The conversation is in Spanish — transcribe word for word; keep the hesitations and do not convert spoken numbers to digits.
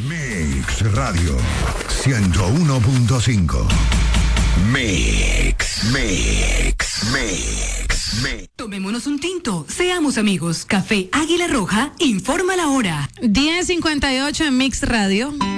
Mix Radio ciento uno punto cinco. Mix, Mix, Mix, Mix. Tomémonos un tinto, seamos amigos. Café Águila Roja informa la hora. diez cincuenta y ocho en Mix Radio.